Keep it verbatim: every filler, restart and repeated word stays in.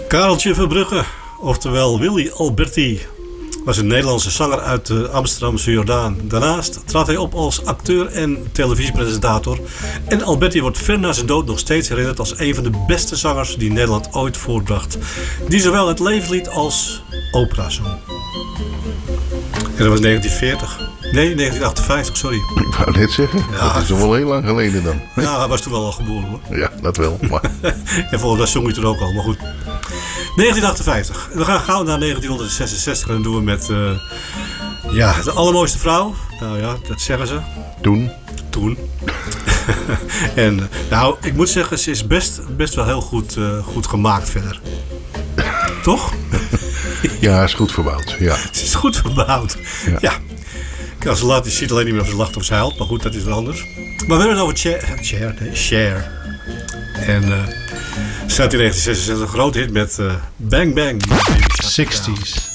Kareltje Verbrugge, oftewel Willy Alberti, was een Nederlandse zanger uit de Amsterdamse Jordaan. Daarnaast trad hij op als acteur en televisiepresentator. En Alberti wordt ver na zijn dood nog steeds herinnerd als een van de beste zangers die Nederland ooit voortbracht. Die zowel het levenslied als opera zong. En dat was negentien veertig. Nee, negentien achtenvijftig, sorry. Ik wou net zeggen, ja, dat is toch wel heel lang geleden dan. Ja, hij was toen wel al geboren hoor. Ja, dat wel. Maar... en volgens mij zong hij toen ook al, maar goed. negentien achtenvijftig. We gaan gauw naar negentien zesenzestig en dan doen we met uh, ja, de allermooiste vrouw. Nou ja, dat zeggen ze. Toen? Toen. en nou, ik moet zeggen, ze is best, best wel heel goed, uh, goed gemaakt verder. Toch? Ja, is goed verbouwd. Ja. Ze is goed verbouwd. Ja. ja. Als ze laat, je ziet alleen niet meer of ze lacht of ze huilt, maar goed, dat is wel anders. Maar we hebben het over Cher. Cher, nee, Cher. En uh, staat in negentien zesenzestig een grote hit met uh, Bang Bang. zestig's.